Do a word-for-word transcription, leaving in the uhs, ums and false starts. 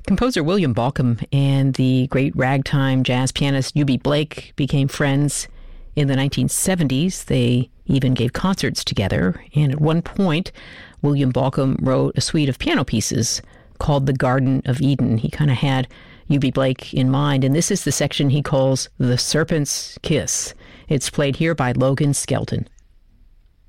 Composer William Bolcom and the great ragtime jazz pianist Eubie Blake became friends in the nineteen seventies. They even gave concerts together. And at one point, William Bolcom wrote a suite of piano pieces called The Garden of Eden. He kind of had Eubie Blake in mind. And this is the section he calls The Serpent's Kiss. It's played here by Logan Skelton.